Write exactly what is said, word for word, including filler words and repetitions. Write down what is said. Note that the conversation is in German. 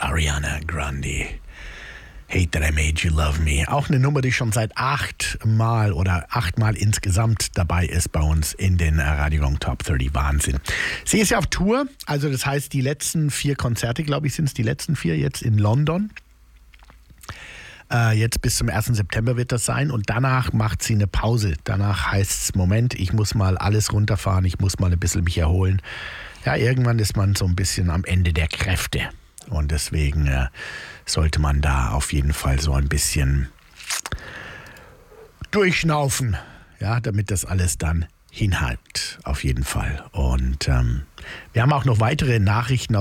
Ariana Grande. Hate That I Made You Love Me. Auch eine Nummer, die schon seit achtmal oder achtmal insgesamt dabei ist bei uns in den Radio Gong Top dreißig. Wahnsinn. Sie ist ja auf Tour, also das heißt die letzten vier Konzerte, glaube ich, sind es die letzten vier jetzt in London. Äh, jetzt bis zum ersten September wird das sein und danach macht sie eine Pause. Danach heißt es, Moment, ich muss mal alles runterfahren, ich muss mal ein bisschen mich erholen. Ja, irgendwann ist man so ein bisschen am Ende der Kräfte. Und deswegen äh, sollte man da auf jeden Fall so ein bisschen durchschnaufen, ja, damit das alles dann hinhaut, auf jeden Fall. Und ähm, wir haben auch noch weitere Nachrichten